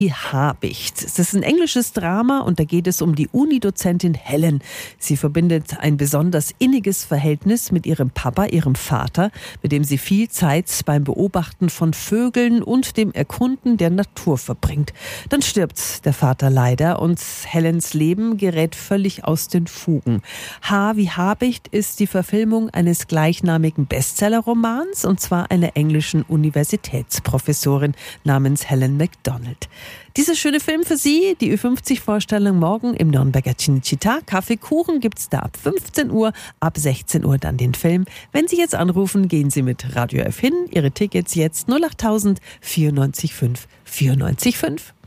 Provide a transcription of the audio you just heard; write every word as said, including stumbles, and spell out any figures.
Die Habicht. Es ist ein englisches Drama und da geht es um die Unidozentin Helen. Sie verbindet ein besonders inniges Verhältnis mit ihrem Papa, ihrem Vater, mit dem sie viel Zeit beim Beobachten von Vögeln und dem Erkunden der Natur verbringt. Dann stirbt der Vater leider und Helens Leben gerät völlig aus den Fugen. H wie Habicht ist die Verfilmung eines gleichnamigen Bestsellerromans und zwar einer englischen Universitätsprofessorin namens Helen Macdonald. Dieser schöne Film für Sie, die Ü fünfzig Vorstellung morgen im Nürnberger Cinecittà. Kaffeekuchen gibt's da ab fünfzehn Uhr, ab sechzehn Uhr dann den Film. Wenn Sie jetzt anrufen, gehen Sie mit Radio F hin. Ihre Tickets jetzt null acht tausend vierundneunzig fünf vierundneunzig fünf.